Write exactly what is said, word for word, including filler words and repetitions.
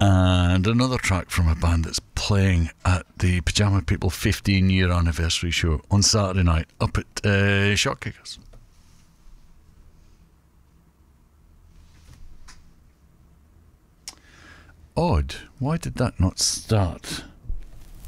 and another track from a band that's playing at the Pyjama People fifteen year anniversary show on Saturday night up at uh, Shotkickers. Odd, why did that not start?